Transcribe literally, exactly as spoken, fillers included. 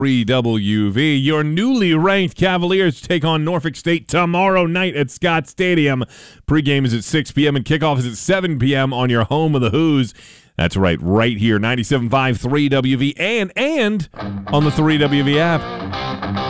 three W V. Your newly ranked Cavaliers take on Norfolk State tomorrow night at Scott Stadium. Pregame is at six p.m. and kickoff is at seven p.m. on your home of the Hoos. That's right, right here, ninety-seven point five three W V and, and on the three W V app.